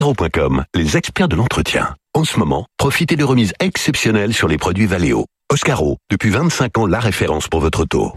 Oscaro.com, les experts de l'entretien. En ce moment, profitez de remises exceptionnelles sur les produits Valeo. Oscaro, depuis 25 ans, la référence pour votre auto.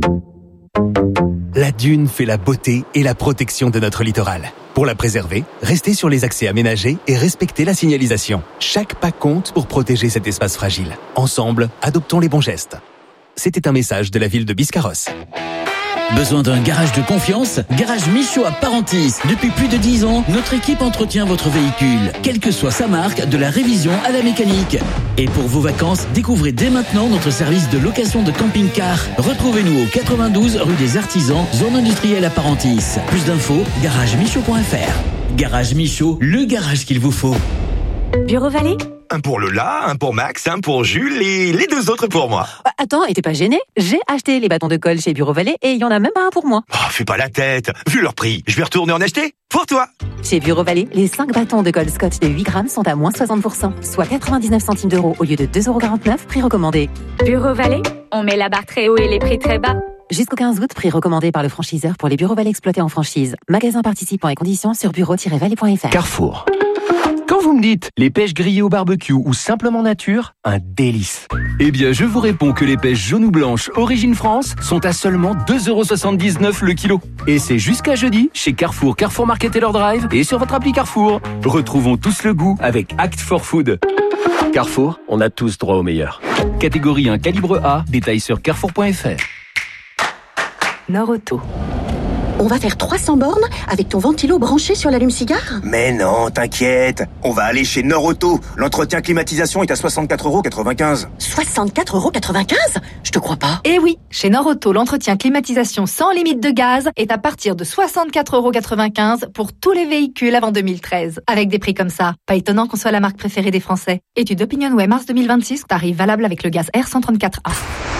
La dune fait la beauté et la protection de notre littoral. Pour la préserver, restez sur les accès aménagés et respectez la signalisation. Chaque pas compte pour protéger cet espace fragile. Ensemble, adoptons les bons gestes. C'était un message de la ville de Biscarrosse. Besoin d'un garage de confiance? Garage Michaud à Parentis. Depuis plus de 10 ans, notre équipe entretient votre véhicule, quelle que soit sa marque, de la révision à la mécanique. Et pour vos vacances, découvrez dès maintenant notre service de location de camping-car. Retrouvez-nous au 92 rue des Artisans, zone industrielle à Parentis. Plus d'infos, garagemichaud.fr. Garage Michaud, le garage qu'il vous faut. Bureau Vallée? Un pour Lola, un pour Max, un pour Jules et les 2 autres pour moi. Attends, et t'es pas gêné? J'ai acheté les bâtons de colle chez Bureau Vallée et il y en a même pas un pour moi. Oh, fais pas la tête. Vu leur prix, je vais retourner en acheter pour toi. Chez Bureau Vallée, les 5 bâtons de colle Scotch de 8 grammes sont à moins 60%, soit 99 centimes d'euros au lieu de 2,49 €, prix recommandé. Bureau Vallée, on met la barre très haut et les prix très bas. Jusqu'au 15 août, prix recommandé par le franchiseur pour les Bureau Vallée exploités en franchise. Magasin participant et conditions sur bureau-vallée.fr. Carrefour. Quand vous me dites les pêches grillées au barbecue ou simplement nature, un délice. Eh bien, je vous réponds que les pêches jaunes ou blanches Origine France sont à seulement 2,79 € le kilo. Et c'est jusqu'à jeudi chez Carrefour, Carrefour Market et leur Drive et sur votre appli Carrefour. Retrouvons tous le goût avec Act for Food. Carrefour, on a tous droit au meilleur. Catégorie 1 calibre A, détail sur carrefour.fr. Norauto. On va faire 300 bornes avec ton ventilo branché sur l'allume-cigare? Mais non, t'inquiète. On va aller chez Norauto. L'entretien climatisation est à 64,95 €. 64,95 €? Je te crois pas. Eh oui, chez Norauto, l'entretien climatisation sans limite de gaz est à partir de 64,95 € pour tous les véhicules avant 2013. Avec des prix comme ça, pas étonnant qu'on soit la marque préférée des Français. Étude OpinionWay mars 2026, tarif valable avec le gaz R134A.